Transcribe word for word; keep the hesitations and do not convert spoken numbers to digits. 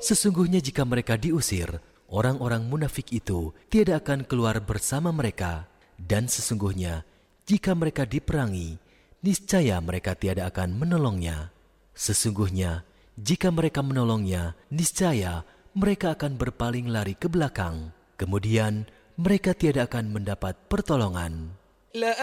Sesungguhnya jika mereka diusir, orang-orang munafik itu tidak akan keluar bersama mereka. Dan sesungguhnya jika mereka diperangi, niscaya mereka tiada akan menolongnya. Sesungguhnya jika mereka menolongnya, niscaya mereka akan berpaling lari ke belakang. Kemudian mereka tiada akan mendapat pertolongan.